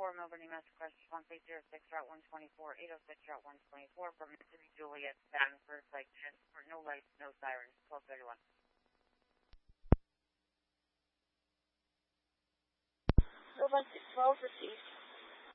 Melbourne, New Mass, Crest 1306, Route 124, 806, Route 124, from Mississippi Juliet, Stanford, flight for no lights, no sirens, 1231. November 12 received.